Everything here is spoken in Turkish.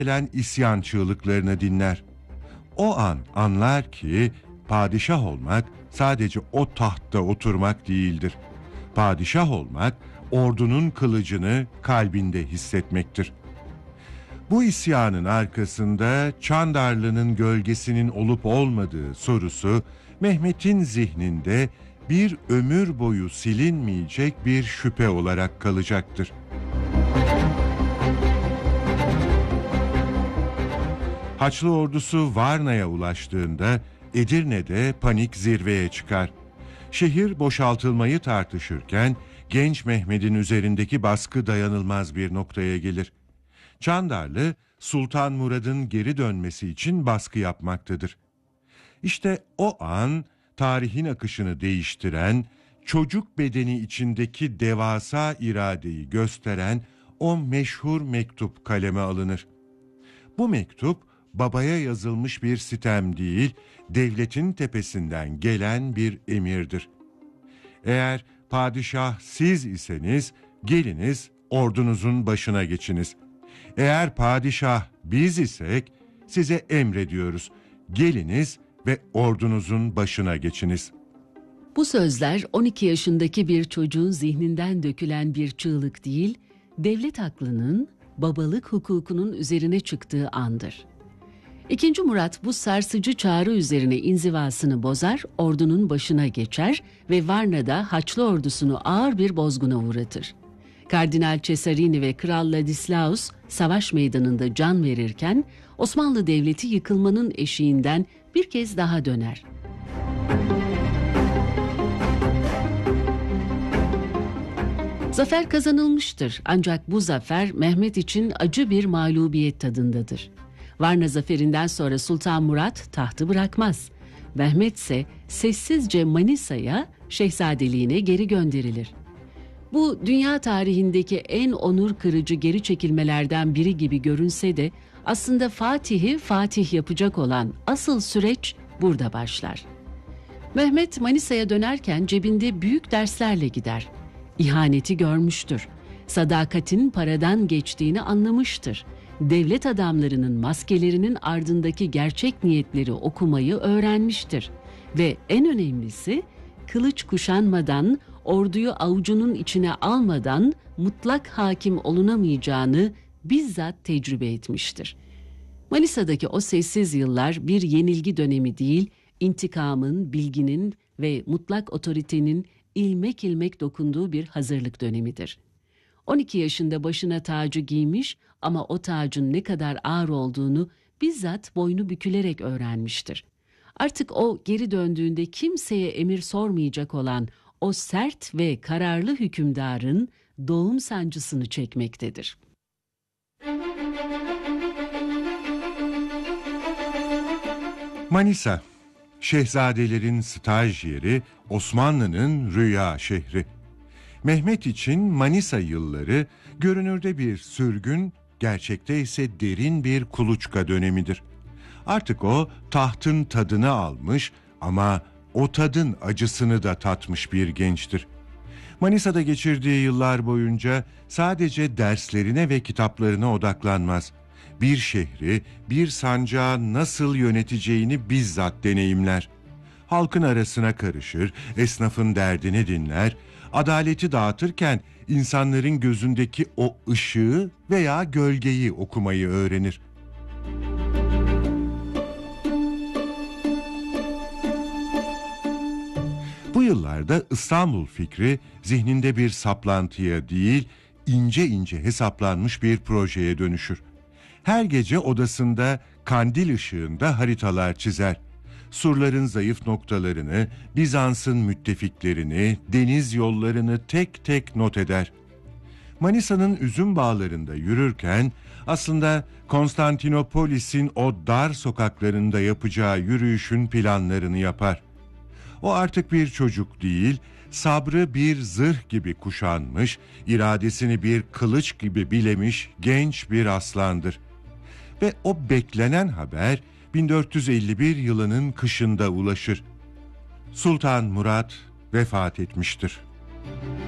gelen isyan çığlıklarını dinler. O an anlar ki padişah olmak sadece o tahtta oturmak değildir. Padişah olmak ordunun kılıcını kalbinde hissetmektir. Bu isyanın arkasında Çandarlı'nın gölgesinin olup olmadığı sorusu Mehmet'in zihninde bir ömür boyu silinmeyecek bir şüphe olarak kalacaktır. Haçlı ordusu Varna'ya ulaştığında Edirne'de panik zirveye çıkar. Şehir boşaltılmayı tartışırken genç Mehmet'in üzerindeki baskı dayanılmaz bir noktaya gelir. Çandarlı, Sultan Murad'ın geri dönmesi için baskı yapmaktadır. İşte o an tarihin akışını değiştiren, çocuk bedeni içindeki devasa iradeyi gösteren o meşhur mektup kaleme alınır. Bu mektup babaya yazılmış bir sitem değil, devletin tepesinden gelen bir emirdir. Eğer padişah siz iseniz geliniz ordunuzun başına geçiniz. Eğer padişah biz isek size emrediyoruz. Geliniz ve ordunuzun başına geçiniz. Bu sözler 12 yaşındaki bir çocuğun zihninden dökülen bir çığlık değil, devlet aklının, babalık hukukunun üzerine çıktığı andır. İkinci Murat bu sarsıcı çağrı üzerine inzivasını bozar, ordunun başına geçer ve Varna'da Haçlı ordusunu ağır bir bozguna uğratır. Kardinal Cesarini ve Kral Ladislaus savaş meydanında can verirken Osmanlı Devleti yıkılmanın eşiğinden bir kez daha döner. Zafer kazanılmıştır ancak bu zafer Mehmet için acı bir mağlubiyet tadındadır. Varna zaferinden sonra Sultan Murat tahtı bırakmaz. Mehmet ise sessizce Manisa'ya şehzadeliğine geri gönderilir. Bu dünya tarihindeki en onur kırıcı geri çekilmelerden biri gibi görünse de aslında Fatih'i Fatih yapacak olan asıl süreç burada başlar. Mehmet Manisa'ya dönerken cebinde büyük derslerle gider. İhaneti görmüştür. Sadakatin paradan geçtiğini anlamıştır. Devlet adamlarının maskelerinin ardındaki gerçek niyetleri okumayı öğrenmiştir. Ve en önemlisi kılıç kuşanmadan, orduyu avucunun içine almadan mutlak hakim olunamayacağını bizzat tecrübe etmiştir. Manisa'daki o sessiz yıllar bir yenilgi dönemi değil, intikamın, bilginin ve mutlak otoritenin ilmek ilmek dokunduğu bir hazırlık dönemidir. 12 yaşında başına tacı giymiş ama o tacın ne kadar ağır olduğunu bizzat boynu bükülerek öğrenmiştir. Artık o geri döndüğünde kimseye emir sormayacak olan o sert ve kararlı hükümdarın doğum sancısını çekmektedir. Manisa, şehzadelerin staj yeri, Osmanlı'nın rüya şehri. Mehmet için Manisa yılları görünürde bir sürgün, gerçekte ise derin bir kuluçka dönemidir. Artık o tahtın tadını almış ama o tadın acısını da tatmış bir gençtir. Manisa'da geçirdiği yıllar boyunca sadece derslerine ve kitaplarına odaklanmaz. Bir şehri, bir sancağı nasıl yöneteceğini bizzat deneyimler. Halkın arasına karışır, esnafın derdini dinler, adaleti dağıtırken insanların gözündeki o ışığı veya gölgeyi okumayı öğrenir. Bu yıllarda İstanbul fikri zihninde bir saplantıya değil, ince ince hesaplanmış bir projeye dönüşür. Her gece odasında kandil ışığında haritalar çizer. Surların zayıf noktalarını, Bizans'ın müttefiklerini, deniz yollarını tek tek not eder. Manisa'nın üzüm bağlarında yürürken aslında Konstantinopolis'in o dar sokaklarında yapacağı yürüyüşün planlarını yapar. O artık bir çocuk değil, sabrı bir zırh gibi kuşanmış, iradesini bir kılıç gibi bilemiş genç bir aslandır. Ve o beklenen haber 1451 yılının kışında ulaşır. Sultan Murat vefat etmiştir.